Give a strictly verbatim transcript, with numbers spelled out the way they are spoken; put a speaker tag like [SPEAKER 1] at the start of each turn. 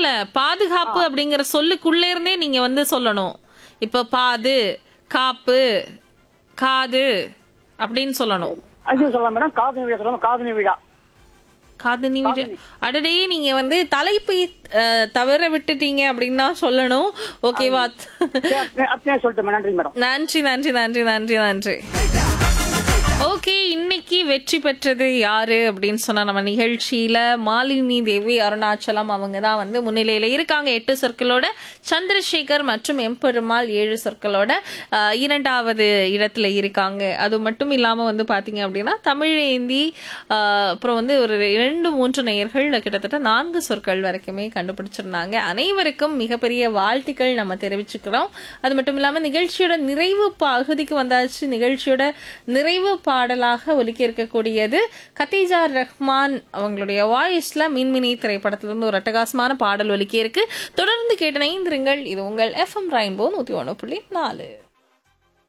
[SPEAKER 1] இல்ல பாதுகாப்பு அப்படிங்கிற சொல்லுக்குள்ள இருந்தே நீங்க வந்து சொல்லணும். இப்ப பாது, காப்பு, காது அப்படின்னு சொல்லணும்.
[SPEAKER 2] அது சொல்லலாம் மேடம். காதணி விழா சொல்லலாம். காதணி விழா.
[SPEAKER 1] காதணி விழா. அடடே, நீங்க வந்து தலைப்பை அஹ், தவற விட்டுட்டீங்க அப்படின்னு தான் சொல்லணும். ஓகேவா?
[SPEAKER 2] அப்படியே சொல்லிட்டு நன்றி மேடம்.
[SPEAKER 1] நன்றி நன்றி நன்றி நன்றி நன்றி. ஓகே, இன்னைக்கு வெற்றி பெற்றது யாரு அப்படின்னு சொன்னா நம்ம நிகழ்ச்சியில மாலினி தேவி அருணாச்சலம் அவங்க தான் வந்து முன்னிலையில இருக்காங்க எட்டு சொற்களோட. சந்திரசேகர் மற்றும் எம்பெருமாள் ஏழு சொற்களோட அஹ், இரண்டாவது இடத்துல இருக்காங்க. அது மட்டும் இல்லாம வந்து பாத்தீங்க அப்படின்னா தமிழேந்தி அஹ், அப்புறம் வந்து ஒரு இரண்டு மூன்று நேயர்கள் கிட்டத்தட்ட நான்கு சொற்கள் வரைக்குமே கண்டுபிடிச்சிருந்தாங்க. அனைவருக்கும் மிகப்பெரிய வாழ்த்துக்கள் நம்ம தெரிவிச்சுக்கிறோம். அது மட்டும் இல்லாம நிகழ்ச்சியோட நிறைவு பகுதிக்கு வந்தாச்சு. நிகழ்ச்சியோட நிறைவு பாடலாக ஒலிக்க இருக்கக்கூடியது கத்தீஜா ரஹ்மான் அவங்களுடைய வாய்ஸ்ல மின்மினி திரைப்படத்திலிருந்து ஒரு அட்டகாசமான பாடல் ஒலிக்க இருக்கு. தொடர்ந்து கேட்டு இணைந்திருங்கள். இது உங்கள் எஃப்எம் ரெயின்போ நூத்தி ஒன்று புள்ளி நாலு.